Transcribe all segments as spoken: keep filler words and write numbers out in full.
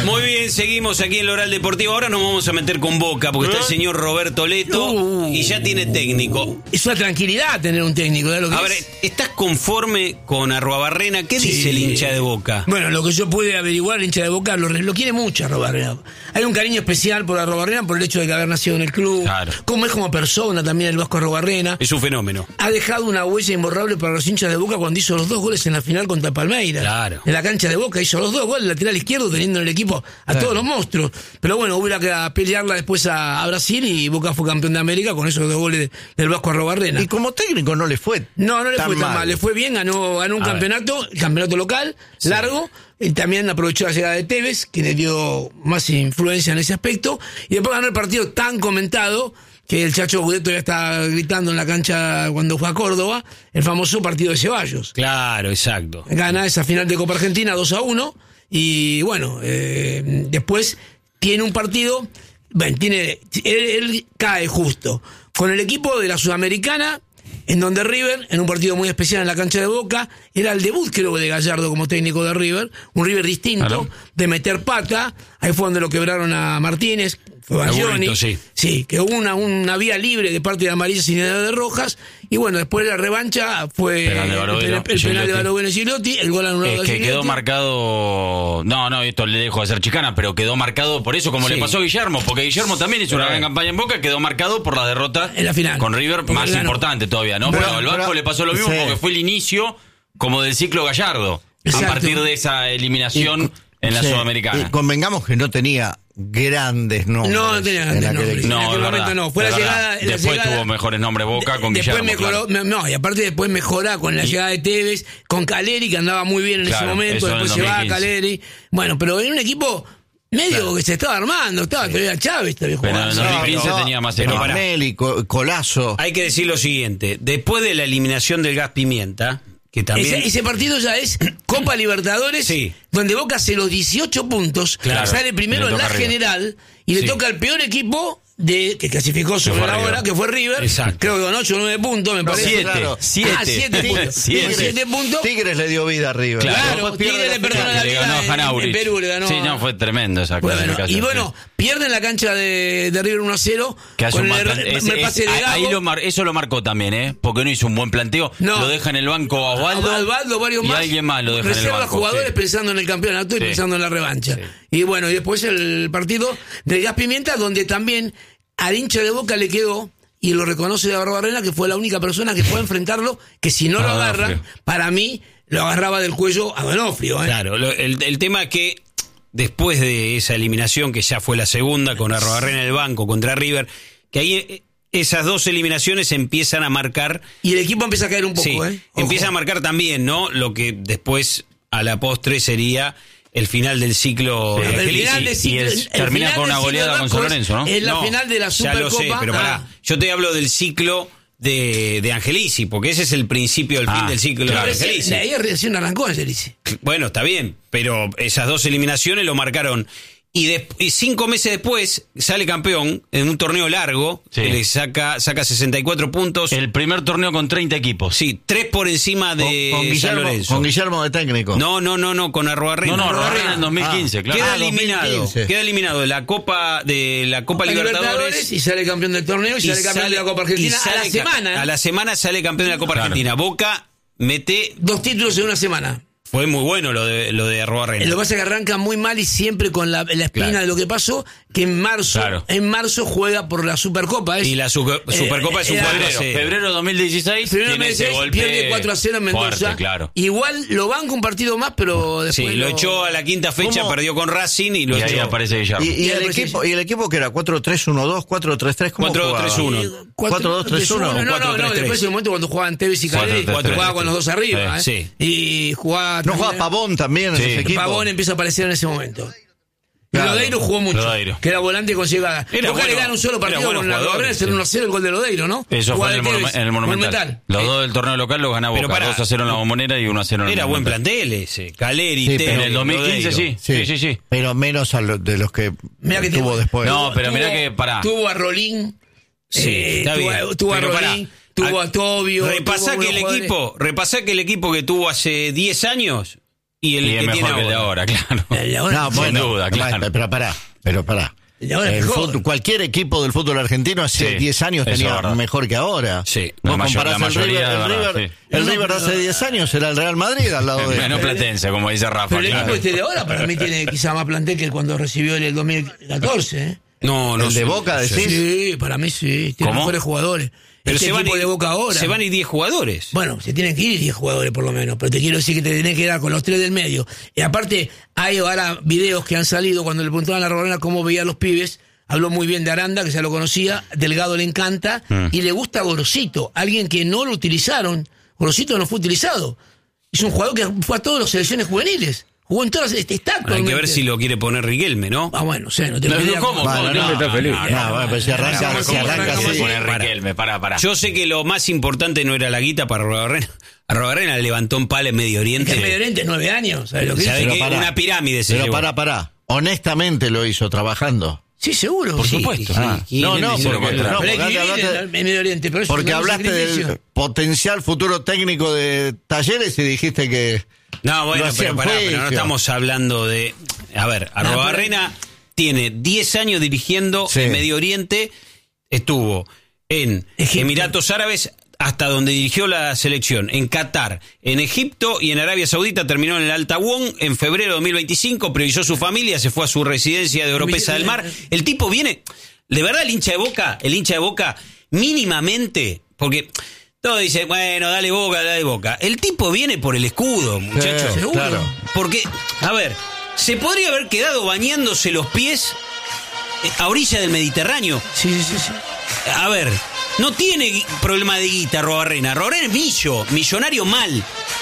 Muy bien, seguimos aquí en el Oral Deportivo. Ahora nos vamos a meter con Boca, porque está el señor Roberto Leto uh, y ya tiene técnico. Es una tranquilidad tener un técnico. ¿De lo que a ver, ¿estás conforme con Arruabarrena? ¿Qué sí. dice el hincha de Boca? Bueno, lo que yo pude averiguar, el hincha de Boca lo, lo quiere mucho Arruabarrena. Hay un cariño especial por Arruabarrena por el hecho de que haber nacido en el club. Claro. Como es como persona también el Vasco Arruabarrena. Es un fenómeno. Ha dejado una huella imborrable para los hinchas de Boca cuando hizo los dos goles en la final contra Palmeiras. Claro. En la cancha de Boca hizo los dos goles, lateral izquierdo, teniendo en el equipo a claro. todos los monstruos. Pero bueno, hubo que pelearla después a, a Brasil y Boca fue campeón de América con esos dos goles de, del Vasco Arruabarrena. Y como técnico no le fue No, no le tan fue tan mal. mal. Le fue bien, ganó, ganó un a campeonato, ver. campeonato local, sí. largo. Y también aprovechó la llegada de Tevez, que le dio más influencia en ese aspecto. Y después ganó el partido tan comentado que el Chacho Gudeto ya está gritando en la cancha cuando fue a Córdoba, el famoso partido de Ceballos. Claro, exacto. Gana esa final de Copa Argentina dos a uno. Y bueno, eh, después tiene un partido, bueno, tiene, él, él cae justo con el equipo de la Sudamericana, en donde River, en un partido muy especial en la cancha de Boca, era el debut creo de Gallardo como técnico de River, un River distinto, ¿Aló? de meter pata, ahí fue donde lo quebraron a Martínez, fue Baglioni, sí. sí, que hubo una, una vía libre de parte de amarillas y de rojas, y bueno, después de la revancha fue penal de el, el penal de Barovero y Gigliotti, el gol anulado es de que Gigliotti. Quedó marcado, no, no, esto le dejo de hacer chicana, pero quedó marcado por eso, como sí. le pasó a Guillermo, porque Guillermo también hizo una gran campaña en Boca, quedó marcado por la derrota en la final con River, más importante todavía, ¿no? Pero, pero al Vasco le pasó lo mismo sí. porque fue el inicio como del ciclo Gallardo, Exacto. a partir de esa eliminación y, en la sí. Sudamericana. Y convengamos que no tenía grandes nombres. No, no tenía grandes nombres. No, en aquel momento no. Fue la llegada, después la llegada, tuvo mejores nombres Boca con después Guillermo. Mejoró, claro. No, y aparte después mejora con la y, llegada de Tevez, con Caleri, que andaba muy bien en claro, ese momento, después se va a Caleri. Bueno, pero en un equipo medio claro. que se estaba armando, estaba todavía sí. Chávez todavía jugando. Pero en el dos mil quince no, tenía más pero Meli, Colazo. Hay que decir lo siguiente, después de la eliminación del Gas Pimienta, que también... ese, ese partido ya es Copa Libertadores, sí. donde Boca hace los dieciocho puntos, claro. sale primero en la arriba. general y le sí. toca al peor equipo de que clasificó sobre la hora, que fue River. Exacto. Creo que con ocho o nueve puntos, me parece. siete. Claro. siete. Ah, siete puntos. siete. siete puntos. Tigres le dio vida a River. Claro, claro Tigres le perdonó la vida en, en Perú, le ganó. Sí, no, fue tremendo esa bueno, Y bueno, pierden la cancha de, de River uno a cero. Que hace con un el, plan, el, es, el pase es, de Gago. Ahí lo mar, eso lo marcó también, ¿eh? Porque no hizo un buen planteo. No. Lo deja en el banco a Osvaldo. A Osvaldo, varios y más. alguien más lo deja en el banco. Reserva jugadores sí. pensando en el campeonato y sí. pensando en la revancha. Sí. Y bueno, y después el partido de Gas Pimienta, donde también al hincha de Boca le quedó, y lo reconoce de Arruabarrena, que fue la única persona que puede enfrentarlo, que si no lo agarra, para mí, lo agarraba del cuello a Donofrio. ¿eh? Claro, lo, el, el tema es que después de esa eliminación, que ya fue la segunda, con Arruabarrena en el banco contra River, que ahí esas dos eliminaciones empiezan a marcar... Y el equipo empieza a caer un poco, sí, ¿eh? empieza a marcar también, ¿no? Lo que después, a la postre, sería... el final del ciclo sí, de Angelici, y el, termina con una goleada con San Lorenzo, ¿no? Es la no, final de la Supercopa. Ya lo sé, pero pará, ah. yo te hablo del ciclo de, de Angelici, porque ese es el principio del ah, fin del ciclo claro. de Angelici. De ahí recién arrancó Angelici. Bueno, está bien, pero esas dos eliminaciones lo marcaron. Y, de, y cinco meses después sale campeón en un torneo largo, sí. que le saca, saca sesenta y cuatro puntos. El primer torneo con treinta equipos. Sí, tres por encima de con, con Guillermo, San Lorenzo. Con Guillermo de técnico. No, no, no, no, con Arruabarrena. No, no, Arruabarrena en dos mil quince, ah, claro. Queda ah, eliminado, dos mil quince. Queda eliminado de la Copa, de la Copa, Copa Libertadores, Libertadores. Y sale campeón del torneo y, y sale campeón sale, de la Copa Argentina a la semana. A la semana sale campeón de la Copa claro. Argentina. Boca mete... dos títulos en una semana. Fue muy bueno lo de lo de Arruabarrena. Lo que pasa es que arranca muy mal y siempre con la, la espina claro. de lo que pasó, que en marzo claro. en marzo juega por la Supercopa. Es, y la su, Supercopa eh, es un febrero. Febrero dos mil dieciséis. Febrero dos mil dieciséis pierde cuatro a cero en Mendoza. Fuerte, claro. Igual lo banca un partido más, pero después. Sí, lo, lo echó a la quinta fecha, ¿cómo? Perdió con Racing y lo y echó. Ahí aparece Guillermo. ¿Y, y, y, el equipo, ¿Y el equipo que era? ¿cuatro tres uno dos, cuatro tres tres? ¿Cómo cuatro dos tres uno. cuatro dos tres uno. No, no, no, no. Después en el momento cuando jugaban Tevez y Caleri, jugaba con los dos arriba. Sí. Y jugaba. No jugaba Pavón también en ese equipo. Pavón empieza a aparecer en ese momento. Y claro. Lodeiro jugó mucho, Lodeiro. que era volante con llegada. Boca bueno, le gana un solo partido con la Arruabarrena, es el uno a cero el gol de Lodeiro, ¿no? Eso fue en el, Tevez, en el Monumental. Monumental. Los eh. dos del torneo local los ganaba Boca, para, dos a cero en la Bombonera y uno a cero en el Era Monumental. buen plantel ese, Caleri, sí, Tevez, en el dos mil quince sí. Sí, sí, sí, sí. Pero menos a lo, de los que, que tuvo te, después. No, pero tuvo, mirá que pará. Tuvo a Rolín, sí, eh, está tuvo, bien. tuvo a pero Rolín, pará. tuvo a, a Tobio. Repasá que el jugadores. equipo, repasá que el equipo que tuvo hace diez años y el y que es mejor tiene que el de ahora, claro. El de ahora, No, sí. bueno, duda, claro. pero pará, pero pará. El de ahora es El mejor. fútbol- cualquier equipo del fútbol argentino hace Sí, diez años eso es tenía verdad. mejor que ahora. Sí. Vos La mayor- comparás la el mayoría River, de el verdad, River, sí. el No, River pero- hace diez años era el Real Madrid al lado de Menos platense, como dice Rafa. Pero el claro. equipo este de ahora para mí tiene quizá más plantel que cuando recibió en el dos mil catorce. ¿eh? No, no el de sé. Boca, decís. Sí, para mí sí. Tiene ¿Cómo? mejores jugadores. Pero Este se van, equipo a ir- de Boca ahora. se van a ir diez jugadores. Bueno, se tienen que ir diez jugadores por lo menos, pero te quiero decir que te tenés que dar con los tres del medio. Y aparte, hay ahora videos que han salido cuando le preguntaban a Arboleda cómo veía a los pibes. Habló muy bien de Aranda, que ya lo conocía. Delgado le encanta. Mm. Y le gusta Gorosito, alguien que no lo utilizaron. Gorosito no fue utilizado. Es un jugador que fue a todas las selecciones juveniles. Jugó en todas las. Está Hay que actualmente. ver si lo quiere poner Riquelme, ¿no? Ah, bueno, sé, no tengo No, idea. no, ¿cómo? Bueno, ¿Cómo? no, No, está feliz. no, No, bueno, pues si arranca, ¿Cómo si se arranca arranca así. así? Poner Pará. Riquelme, pará, pará. Yo sé que lo más importante no era la guita para Arrobarrena. Arrobarrena levantó en pala en Medio Es Oriente. que el Medio Oriente, nueve años. ¿Sabes lo que ¿Sabe dice? Pero qué? pará. Una pirámide se Pero llevó. pará, pará. Honestamente lo hizo trabajando. Sí, seguro. Por sí. supuesto. Ah, sí. no, ¿Quién no, dice lo porque- contrario? no, Pero hay que porque vivir hablaste- en el Medio Oriente. Pero eso Porque es un hablaste sacrificio. del potencial futuro técnico de Talleres y dijiste que... No, bueno, Lo hacía pero, en pará, pero no juicio. estamos hablando de... A ver, Arrobarrena tiene diez años dirigiendo Sí. en Medio Oriente. Estuvo en Egipto. Emiratos Árabes hasta donde dirigió la selección, en Qatar, en Egipto y en Arabia Saudita. Terminó en el Al Tawón en febrero de dos mil veinticinco, priorizó su familia, se fue a su residencia de Oropesa del Mar. El tipo viene, de verdad el hincha de Boca, el hincha de Boca mínimamente, porque todo dice, bueno, dale Boca, dale Boca. El tipo viene por el escudo, muchachos. Sí, seguro. claro. Porque, a ver, se podría haber quedado bañándose los pies a orilla del Mediterráneo. Sí, sí, sí, sí. A ver, no tiene gui- problema de guita Arrobarrena. Arrobarrena es millo, millonario mal.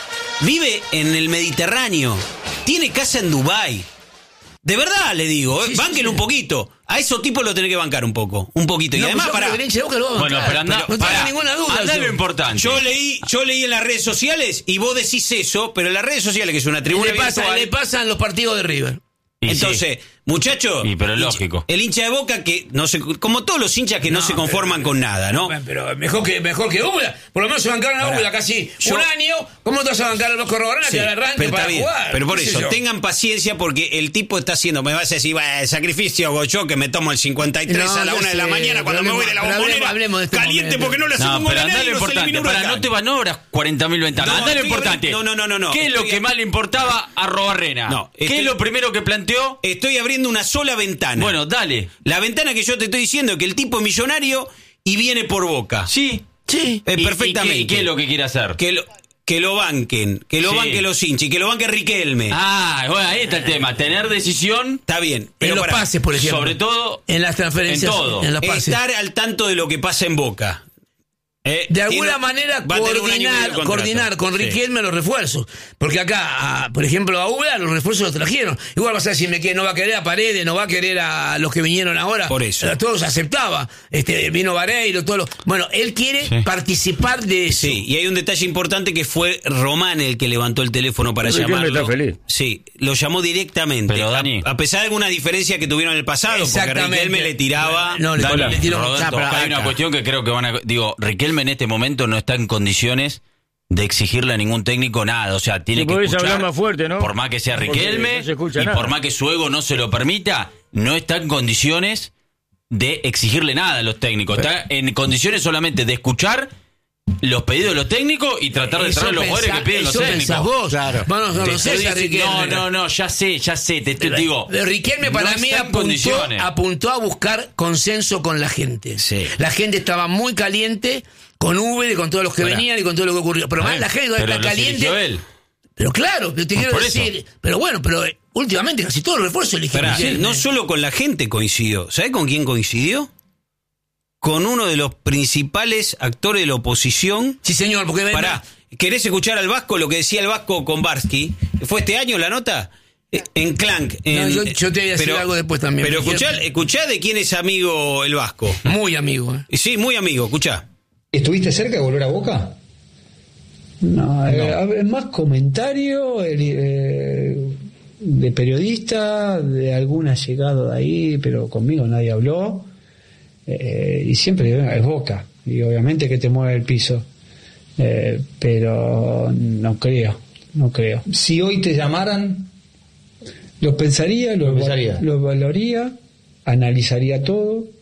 Vive en el Mediterráneo. Tiene casa en Dubái. De verdad le digo, eh, Sí, sí, bánquenlo sí. un poquito. A esos tipos lo tenés que bancar un poco. Un poquito. Y No, además, yo para. creo que el hincha de Boca lo va a Bueno, bancar, pero anda, no tengo pará, ninguna duda. anda yo. lo importante. Yo leí, yo leí en las redes sociales y vos decís eso, pero en las redes sociales, que es una tribuna le, pasa, virtual, le pasan los partidos de River. Y entonces, muchachos, Y, pero es hincha- lógico. el hincha de Boca que no se, como todos los hinchas que no, No, se conforman con nada, ¿no? Bueno, pero mejor que mejor que Úbeda. Por lo menos se bancaron a Pará. Úbeda casi Yo- un año. ¿Cómo te vas a bancar al Vasco Arrobarrena Sí, que al arranque pero está para bien. jugar? Pero por ¿Qué sé eso, yo? tengan paciencia porque el tipo está haciendo, me vas a decir, "Bah, sacrificio hago yo que me tomo el cincuenta y tres No, a la ya una de la sé, mañana cuando pero me voy de la hablemos- bombonera, hablemos de este caliente momento. porque no le hace No, un gol pero a andá nadie lo y no se importante. elimina Para, Huracán. no te van obras cuarenta mil ventanas. No, Andá lo estoy importante. abriendo- no, no, no, no. ¿Qué es lo Estoy- que más le importaba a Arrobarrena? No, ¿Qué estoy- es lo primero que planteó? Estoy abriendo una sola ventana. Bueno, dale. La ventana que yo te estoy diciendo es que el tipo es millonario y viene por Boca. Sí. Sí. Eh, ¿Y- y perfectamente. qué- ¿Y qué es lo que quiere hacer? Que lo, que lo banquen, que lo Sí. banquen los hinchas y que lo banque Riquelme. Ah, bueno, ahí está el tema. Tener decisión, Está bien. En Pero los pará, pases, por ejemplo. sobre todo En las transferencias. en todo. En los pases. estar al tanto de lo que pasa en Boca. Eh, De alguna tiene- manera va a tener un año y medio de coordinar, contrato. coordinar con Sí. Riquelme los refuerzos. Porque acá, a- por ejemplo, a Úbeda los refuerzos los trajeron. Igual vas a decirme que no va a querer a Paredes, no va a querer a los que vinieron ahora. Por eso. A todos aceptaba. Este, vino Vareiro, todos los. Bueno, él quiere Sí. participar de eso. Sí, y hay un detalle importante que fue Román el que levantó el teléfono para Riquelme llamarlo. está feliz. Sí, lo llamó directamente. Pero, Dani- a, a pesar de alguna diferencia que tuvieron en el pasado, porque Exactamente. Riquelme le tiraba. No, le, Dani, le tiró Roberto, Ah, pero hay acá. una cuestión que creo que van a... Digo, Riquelme en este momento no está en condiciones de exigirle a ningún técnico nada. O sea, tiene Si que podés escuchar... hablar más fuerte, ¿no? Por más que sea Porque Riquelme no se escucha y nada. por más que su ego no se lo permita, no está en condiciones de exigirle nada a los técnicos. Está en condiciones solamente de escuchar los pedidos de los técnicos y tratar de Eso traer los pensá- jugadores que piden los eso técnicos. pensás vos. Claro. Bueno, no Te lo estoy sé, a diciendo- Riquelme. no, no, no, ya sé, ya sé, te, te digo. De Riquelme para no mí está en apuntó, condiciones. apuntó a buscar consenso con la gente. Sí. La gente estaba muy caliente con Uber y con todos los que Pará. venían y con todo lo que ocurrió. Pero más la gente Pero está los eligió caliente. él. Pero claro, pero te quiero por eso. decir. Pero bueno, pero eh, últimamente casi todos los refuerzos eligieron. Pará, Riquelme. no solo con la gente coincidió. ¿Sabe con quién coincidió? Con uno de los principales actores de la oposición. Sí, señor, porque ven- Pará, ¿querés escuchar al Vasco lo que decía el Vasco con Barsky? ¿Fue este año la nota? Eh, En Clank. En, No, yo- yo te voy a decir algo después también. Pero Me escuchá, quiero- escuchá de quién es amigo el Vasco. Muy amigo. eh. Sí, muy amigo, escuchá. ¿Estuviste cerca de volver a Boca? No, eh, a ver, más comentario eh, de periodista, de algún allegado de ahí, pero conmigo nadie habló. Eh, y siempre eh, es Boca, y obviamente que te mueve el piso. Eh, pero no creo. no creo. Si hoy te llamaran, lo pensaría, lo, Lo pensaría. lo valoraría, analizaría todo